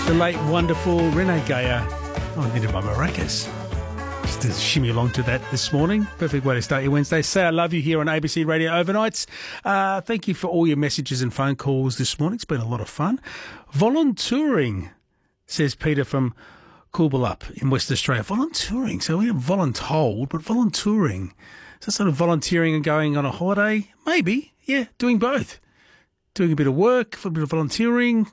the late, wonderful Renee Geyer. Oh, needed my maracas. Just to shimmy along to that this morning. Perfect way to start your Wednesday. Say I love you here on ABC Radio Overnights. Thank you for all your messages and phone calls this morning. It's been a lot of fun. Volunteering, says Peter from Coolbalup in West Australia. Volunteering. So we have voluntold, but volunteering. Is that sort of volunteering and going on a holiday? Maybe. Yeah, doing both. Doing a bit of work, a bit of volunteering,